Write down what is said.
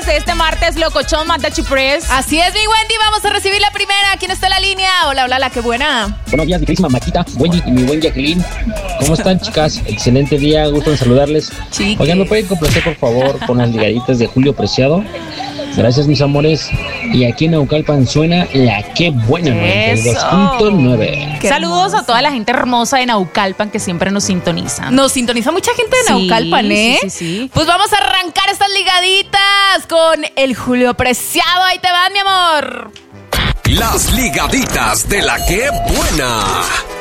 de este martes locochón Matachi Press. Así es, mi Wendy, vamos a recibir la primera. ¿Quién está en la línea? Hola, qué buena. Buenos días, mi querísima Maquita, Wendy y mi buen Jacqueline. ¿Cómo están, chicas? Excelente día, gusto en saludarles. Chique. Oigan, ¿me pueden complacer, por favor, con las ligaditas de Julio Preciado? Gracias, mis amores. Y aquí en Naucalpan suena la Qué Buena, 92.9. Saludos a toda la gente hermosa de Naucalpan que siempre nos sintoniza. Nos sintoniza mucha gente de Naucalpan, ¿eh? Sí. Pues vamos a arrancar estas ligaditas con el Julio Preciado. Ahí te van, mi amor. Las ligaditas de la Qué Buena.